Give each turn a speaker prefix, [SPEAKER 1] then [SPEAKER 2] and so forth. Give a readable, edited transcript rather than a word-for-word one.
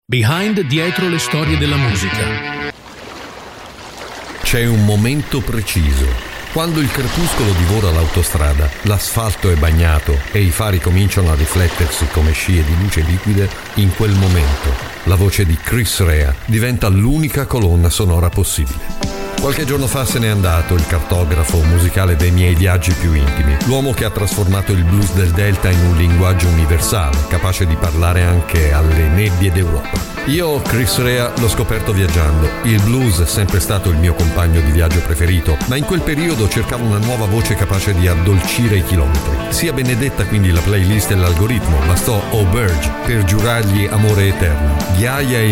[SPEAKER 1] Behind, dietro le storie della musica.
[SPEAKER 2] C'è un momento preciso. Quando il crepuscolo divora l'autostrada, l'asfalto è bagnato e i fari cominciano a riflettersi come scie di luce liquide, in quel momento la voce di Chris Rea diventa l'unica colonna sonora possibile. Qualche giorno fa se n'è andato il cartografo musicale dei miei viaggi più intimi, l'uomo che ha trasformato il blues del Delta in un linguaggio universale, capace di parlare anche alle nebbie d'Europa. Io, Chris Rea, l'ho scoperto viaggiando. Il blues è sempre stato il mio compagno di viaggio preferito, ma in quel periodo cercavo una nuova voce capace di addolcire i chilometri. Sia benedetta quindi la playlist e l'algoritmo, bastò Oh Burge per giurargli amore eterno. Ghiaia e